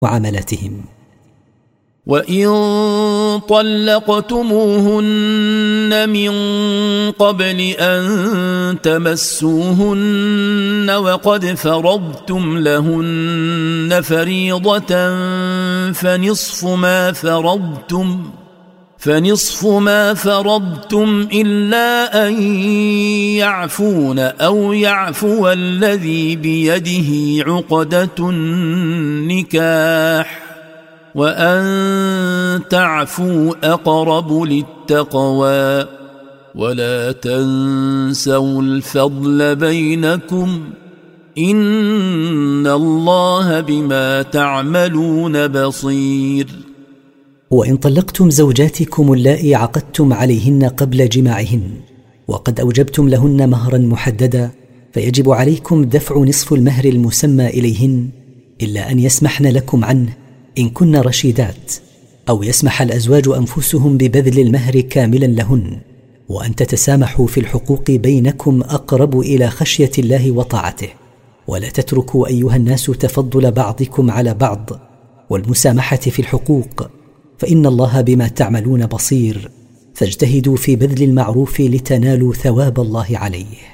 وعملاتهم. وإن طلقتموهن من قبل أن تمسوهن وقد فرضتم لهن فريضة فنصف ما فرضتم إلا أن يعفون أو يعفو الذي بيده عقدة النكاح وأن تعفوا أقرب للتقوى ولا تنسوا الفضل بينكم إن الله بما تعملون بصير. وإن طلقتم زوجاتكم اللائي عقدتم عليهن قبل جماعهن وقد أوجبتم لهن مهرا محددا فيجب عليكم دفع نصف المهر المسمى إليهن إلا أن يسمحن لكم عنه إن كن رشيدات، أو يسمح الأزواج أنفسهم ببذل المهر كاملا لهن، وأن تتسامحوا في الحقوق بينكم أقرب إلى خشية الله وطاعته. ولا تتركوا أيها الناس تفضل بعضكم على بعض والمسامحة في الحقوق، فإن الله بما تعملون بصير، فاجتهدوا في بذل المعروف لتنالوا ثواب الله عليه.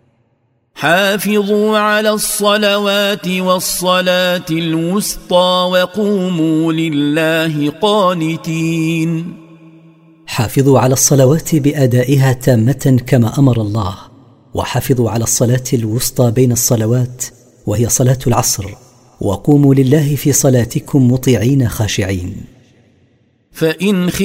حافظوا على الصلوات والصلاة الوسطى وقوموا لله قانتين. حافظوا على الصلوات بأدائها تامة كما أمر الله، وحافظوا على الصلاة الوسطى بين الصلوات وهي صلاة العصر، وقوموا لله في صلاتكم مطيعين خاشعين. فإن